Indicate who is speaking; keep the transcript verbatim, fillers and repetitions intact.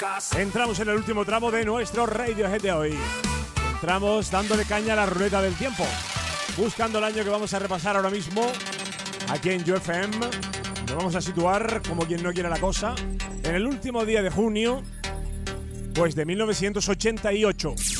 Speaker 1: Entramos en el último tramo de nuestro Radiohead de hoy. Entramos dándole caña a la ruleta del tiempo, buscando el año que vamos a repasar ahora mismo aquí en You F M. Nos vamos a situar, como quien no quiere la cosa, en el último día de junio, pues de mil novecientos ochenta y ocho.